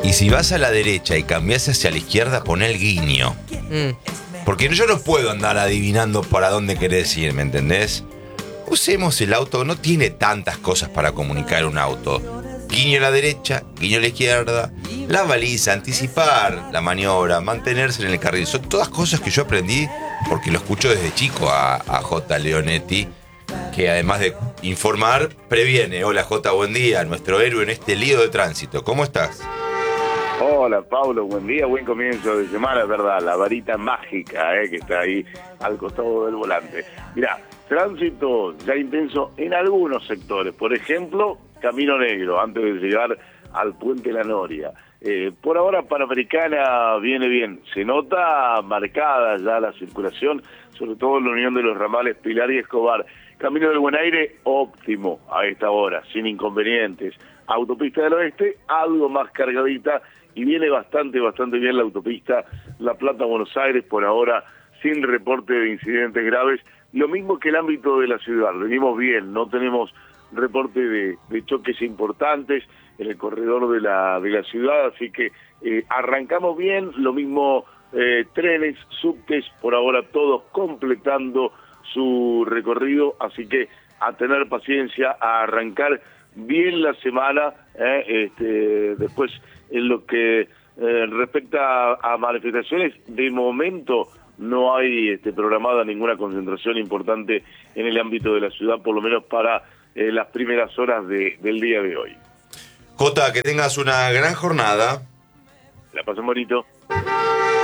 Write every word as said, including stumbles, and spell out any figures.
Y si vas a la derecha y cambiás hacia la izquierda, poné el guiño. Mm. Porque yo no puedo andar adivinando para dónde querés ir, ¿me entendés? Usemos el auto, no tiene tantas cosas para comunicar un auto. Guiño a la derecha, guiño a la izquierda, la baliza, anticipar la maniobra, mantenerse en el carril. Son todas cosas que yo aprendí porque lo escucho desde chico a, a J. Leonetti, que además de informar, previene. Hola J, buen día, nuestro héroe en este lío de tránsito. ¿Cómo estás? Hola Pablo, buen día, buen comienzo de semana, es verdad, la varita mágica eh, que está ahí al costado del volante. Mirá, tránsito ya intenso en algunos sectores, por ejemplo, Camino Negro, antes de llegar al Puente La Noria. Eh, por ahora Panamericana viene bien, se nota marcada ya la circulación, sobre todo en la unión de los ramales Pilar y Escobar. Camino del Buen Aire, óptimo a esta hora, sin inconvenientes. Autopista del Oeste, algo más cargadita, y viene bastante, bastante bien la autopista La Plata-Buenos Aires, por ahora sin reporte de incidentes graves. Lo mismo que el ámbito de la ciudad, venimos bien, no tenemos reporte de, de choques importantes en el corredor de la, de la ciudad, así que eh, arrancamos bien, lo mismo eh, trenes, subtes, por ahora todos completando su recorrido, así que a tener paciencia, a arrancar bien la semana, eh, este, después en lo que eh, respecta a, a manifestaciones, de momento no hay este, programada ninguna concentración importante en el ámbito de la ciudad, por lo menos para eh, las primeras horas de, del día de hoy. Jota, que tengas una gran jornada. La pasen bonito.